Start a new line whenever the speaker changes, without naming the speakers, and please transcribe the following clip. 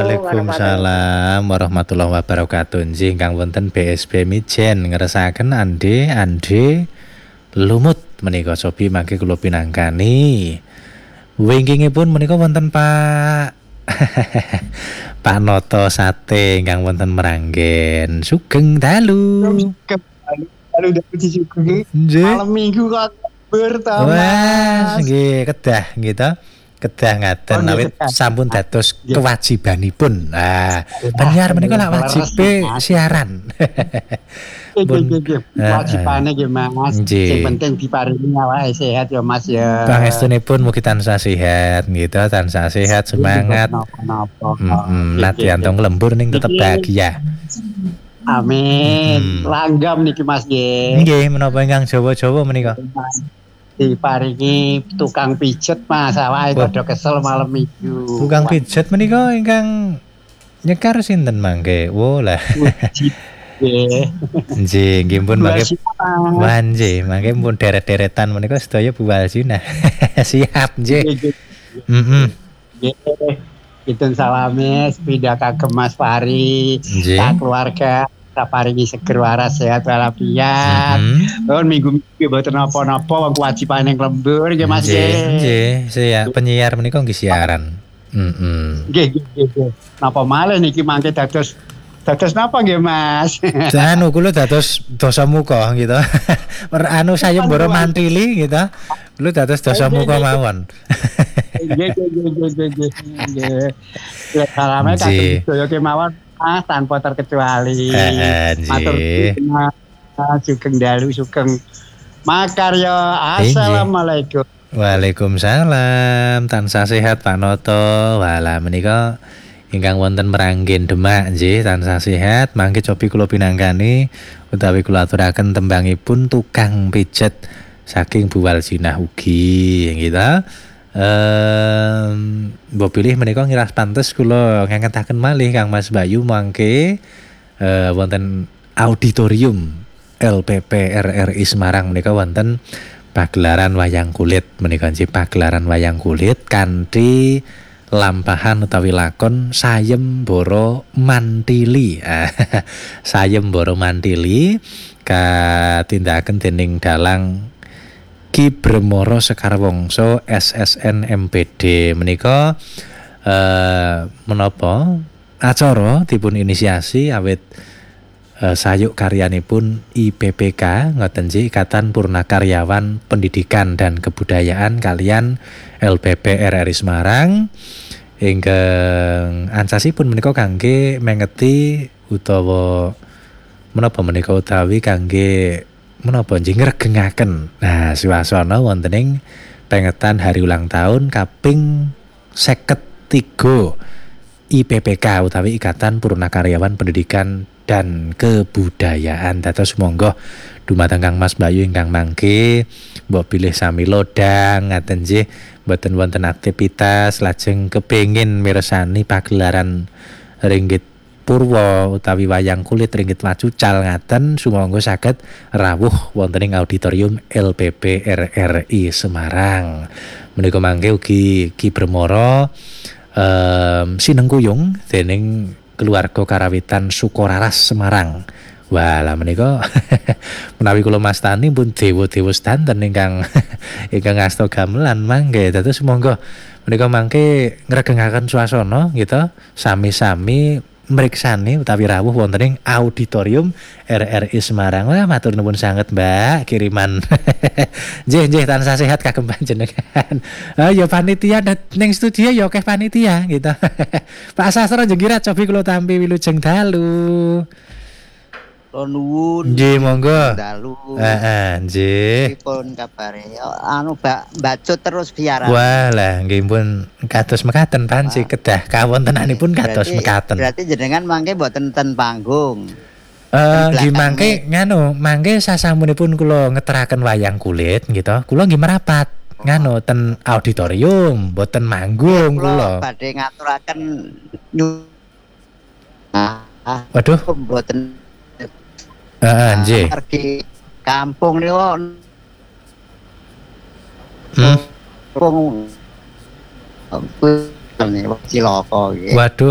warahmatullahi
Waalaikumsalam warahmatullahi wabarakatuh. Nggih ingkang wonten BSB Mijen ngersakaken ande lumut menika cobi mangke kula pinangkani. Wingkingipun menika wonten Pak Pak Noto Sate ingkang wonten Meranggen. Sugeng dalu.
Dalu disuguhi
Nggih.
malam Minggu kok
Wah,
Mas.
nggih kedah gitu. Kedah ngaten
Oh, nggih,
awit
kedah.
sampun dados
Nggih.
kewajibanipun. Nah, penyiar menika lak wajibe siaran.
Nggih. Wajibane nggih Mas. Sing penting diparingi awake sehat ya Mas ya.
Pangestunipun mugi tansah sehat gitu, tansah sehat, semangat. Latihan tong lembur ning tetep bahagia.
Amin. Langgam niki Mas nggih.
Nggih, menapa ingkang Jawa-Jawa menika?
Diparingi tukang pijet Mas, awake padha kesel malam Minggu.
Tukang pijet menika ingkang nyekar sinten mangke? Wo lah. Nggih, nggih pun mangke. Wah nggih, mangke pun deret-deretan menika sedaya Bu Waljina. Siap nggih.
Kitun salame sepeda kagem Mas Fahri, sak keluarga paringi seger waras sehat walafiat. Minggu-minggu mboten napa-napa wong kewajibane lembur nggih Mas nggih.
Nggih, saya penyiar menika nggih siaran.
Nggih. Napa malih niki mangke dados napa nggih Mas?
Anu kula dados dosa muka gitu. Anu sayembara mantili gitu. Kula dados dosa muka mawon.
Nggih. Salame kagem sedaya kemawon Mas tanpa terkecuali. Matur sugeng dalu sugeng makarya. Assalamualaikum.
Waalaikumsalam. Tansah sehat Pak Noto. Walah menika ingkang wonten Meranggen Demak nggih tansah sehat. Mangke cobi kula pinangkani utawi kula aturaken tembangipun tukang pijet saking Bu Waljina ugi gitu. Mbok pilih menika ngiras pantes kula ngangetaken malih Kang Mas Bayu mangke wonten auditorium LPP RRI Semarang menika wonten pagelaran wayang kulit menika nggih pagelaran wayang kulit kanthi lampahan utawi lakon Sayembara Mantili. Sayembara Mantili katindakaken dening dalang Ki Bremoro Sekarwangsa SSN MPD menika menapa acara dipun inisiasi awit sayuk karyanipun IPPK ngoten nggih Ikatan Purnakaryawan Pendidikan dan Kebudayaan kalian LPP RRI Semarang ingkang ancasipun menika kangge mengeti utawa menapa menika utawi kangge menapa nggih ngregengaken. Nah, swasana wonten ing pengetan hari ulang tahun kaping 53 IPPK utawi Ikatan Purnakaryawan Pendidikan dan Kebudayaan. Dados monggo dumateng Kang Mas Bayu ingkang mangke mbok pilih sami lodang ngaten nggih mboten wonten aktivitas lajeng kepengin mirsani pagelaran ringgit Purwa utawi wayang kulit ringgit wacucal ngaten sumangga saged rawuh wonten ing auditorium LPP RRI Semarang. Menika mangke ugi Ki Bremoro sinengkuyung dening keluarga karawitan Sukoraras Semarang. Walah menika menawi kula mastani pun dewa-dewa sedanten ingkang ngasta gamelan mangke dados monggo menika mangke ngregengaken swasana gitu sami-sami mriksani utawi rawuh wonten ing auditorium RRI Semarang. Wah matur nuwun sanget Mbak kiriman. Nggih tansah sehat kagem panjenengan. Ya panitia ning studio ya akeh panitia gitu. Pak Sastra Jenggirat cobi kula tampi wilujeng dalu.
Nuwun.
Nggih monggo.
Dalu.
Nggih.
Pripun kabare? Anu bacut terus biaran.
Walah nggih pun kados mekaten panci kedah kawontenanipun kados mekaten.
Berarti jenengan mangke mboten ten panggung.
Nggih mangke nganu, mangke sasampunipun kula ngeteraken wayang kulit gitu. Kula nggih merapat nganu ten auditorium, mboten manggung kula.
Badhe ngaturaken
Waduh.
Mboten
Nggih.
Pergi kampung niku. Kampung. Cilaka nggih.
Waduh.